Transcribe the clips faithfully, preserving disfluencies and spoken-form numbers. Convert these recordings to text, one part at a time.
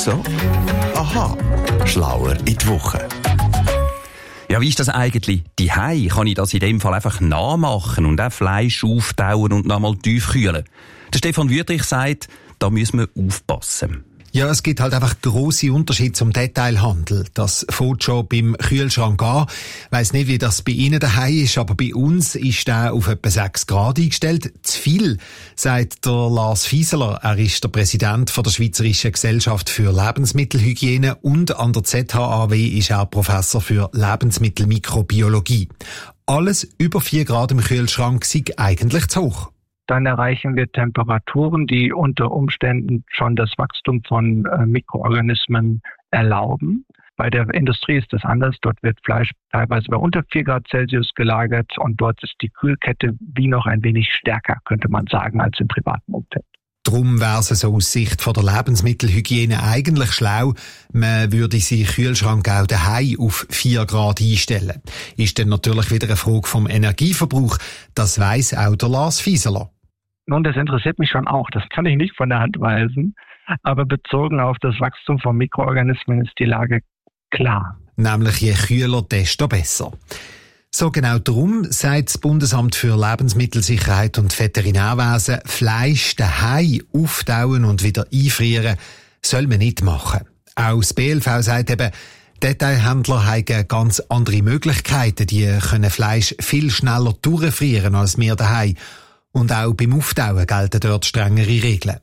so? Aha, schlauer in die Woche. Ja, wie ist das eigentlich? Die Hai kann ich das in dem Fall einfach nachmachen und auch Fleisch auftauen und nochmal tief kühlen. Der Stefan Wüthrich sagt, da müssen wir aufpassen. Ja, es gibt halt einfach grosse Unterschiede zum Detailhandel. Das fängt schon beim Kühlschrank an. Ich weiss nicht, wie das bei Ihnen daheim ist, aber bei uns ist der auf etwa sechs Grad eingestellt. Zu viel, sagt der Lars Fieseler. Er ist der Präsident von der Schweizerischen Gesellschaft für Lebensmittelhygiene und an der Z H A W ist er Professor für Lebensmittelmikrobiologie. Alles über vier Grad im Kühlschrank sei eigentlich zu hoch. Dann erreichen wir Temperaturen, die unter Umständen schon das Wachstum von äh, Mikroorganismen erlauben. Bei der Industrie ist das anders. Dort wird Fleisch teilweise bei unter vier Grad Celsius gelagert und dort ist die Kühlkette wie noch ein wenig stärker, könnte man sagen, als im privaten Umfeld. Darum wäre es so aus Sicht von der Lebensmittelhygiene eigentlich schlau, man würde seinen Kühlschrank auch daheim auf vier Grad einstellen. Ist dann natürlich wieder eine Frage vom Energieverbrauch. Das weiss auch der Lars Fieseler. Nun, das interessiert mich schon auch. Das kann ich nicht von der Hand weisen. Aber bezogen auf das Wachstum von Mikroorganismen ist die Lage klar. Nämlich je kühler, desto besser. So genau darum sagt das Bundesamt für Lebensmittelsicherheit und Veterinärwesen, Fleisch daheim auftauen und wieder einfrieren soll man nicht machen. Auch das B L V sagt eben, Detailhändler haben ganz andere Möglichkeiten. Die können Fleisch viel schneller durchfrieren als wir daheim. Und auch beim Auftauen gelten dort strengere Regeln.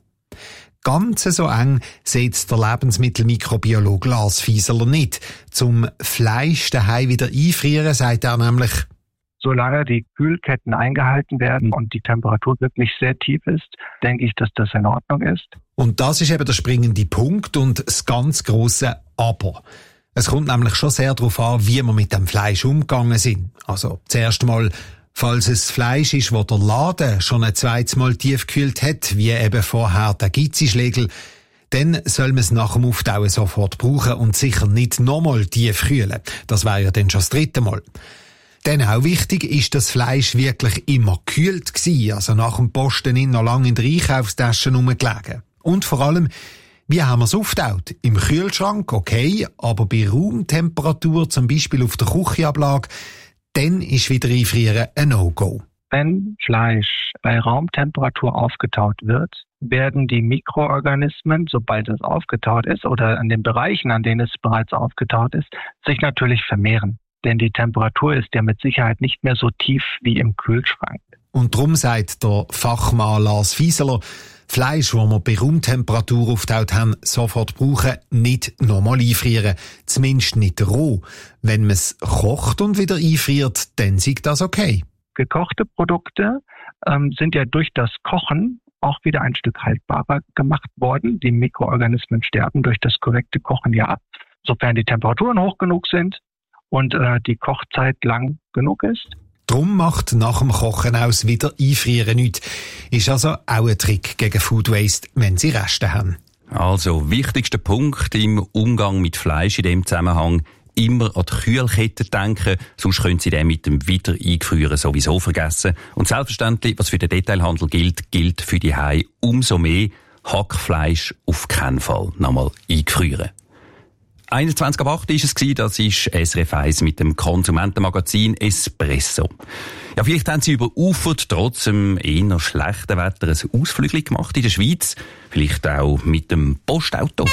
Ganz so eng sieht der Lebensmittelmikrobiologe Lars Fieseler nicht. Zum Fleisch daheim wieder einfrieren, sagt er nämlich, solange die Kühlketten eingehalten werden und die Temperatur wirklich sehr tief ist, denke ich, dass das in Ordnung ist. Und das ist eben der springende Punkt und das ganz grosse Aber. Es kommt nämlich schon sehr darauf an, wie wir mit dem Fleisch umgegangen sind. Also zuerst mal, falls es Fleisch ist, das der Laden schon ein zweites Mal tiefgekühlt hat, wie eben vorher der Gizzi-Schlegel, dann soll man es nach dem Auftauen sofort brauchen und sicher nicht nochmal tief kühlen. Das wäre ja dann schon das dritte Mal. Dann auch wichtig ist, dass das Fleisch wirklich immer gekühlt war, also nach dem Posten nicht noch lange in der Einkaufstasche rumgelegen. Und vor allem, wie haben wir es aufgetaut? Im Kühlschrank, okay, aber bei Raumtemperatur, zum Beispiel auf der Küchenablage, dann ist wieder Einfrieren ein No-Go. Wenn Fleisch bei Raumtemperatur aufgetaut wird, werden die Mikroorganismen, sobald es aufgetaut ist oder an den Bereichen, an denen es bereits aufgetaut ist, sich natürlich vermehren. Denn die Temperatur ist ja mit Sicherheit nicht mehr so tief wie im Kühlschrank. Und darum sagt der Fachmann Lars Fieseler, Fleisch, das wir bei Raumtemperatur aufgetaut haben, sofort brauchen, nicht nochmal einfrieren. Zumindest nicht roh. Wenn man es kocht und wieder einfriert, dann ist das okay. Gekochte Produkte ähm, sind ja durch das Kochen auch wieder ein Stück haltbarer gemacht worden. Die Mikroorganismen sterben durch das korrekte Kochen ja ab, sofern die Temperaturen hoch genug sind und äh, die Kochzeit lang genug ist. Drum macht nach dem Kochen aus wieder Einfrieren nichts. Ist also auch ein Trick gegen Food Waste, wenn Sie Reste haben. Also, wichtigster Punkt im Umgang mit Fleisch in dem Zusammenhang, immer an die Kühlkette denken, sonst können Sie den mit dem Wieder-Eingefrieren sowieso vergessen. Und selbstverständlich, was für den Detailhandel gilt, gilt für die Hai umso mehr. Hackfleisch auf keinen Fall nochmal eingefrieren. einundzwanzig ab acht war es, das ist S R F eins mit dem Konsumentenmagazin Espresso. Ja, vielleicht haben Sie überufert, trotz dem eher schlechten Wetter, ein Ausflügel gemacht in der Schweiz. Vielleicht auch mit dem Postauto.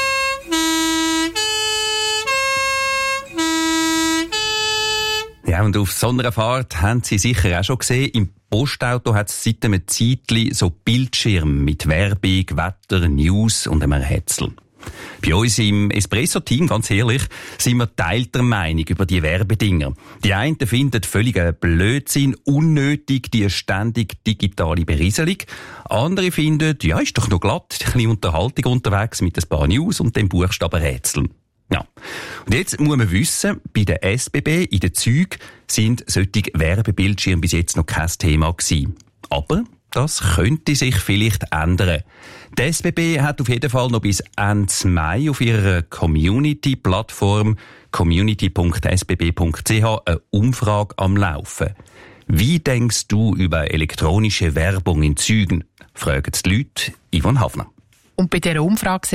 Ja, und auf so einer Fahrt haben Sie sicher auch schon gesehen, im Postauto hat es seit einem Zeitchen so Bildschirme mit Werbung, Wetter, News und einem Rätsel. Bei uns im Espresso-Team, ganz ehrlich, sind wir teilter Meinung über die Werbedinger. Die einen finden völligen Blödsinn, unnötig, die ständig digitale Berieselung. Andere finden, ja, ist doch noch glatt, ein bisschen Unterhaltung unterwegs mit ein paar News und dem Buchstabenrätseln. Ja. Und jetzt muss man wissen, bei der S B B in den Zügen sind solche Werbebildschirme bis jetzt noch kein Thema gewesen. Aber das könnte sich vielleicht ändern. Die S B B hat auf jeden Fall noch bis Ende Mai auf ihrer Community-Plattform community punkt s b b punkt c h eine Umfrage am Laufen. Wie denkst du über elektronische Werbung in Zügen? Fragen die Leute Yvonne Hafner. Und bei dieser Umfrage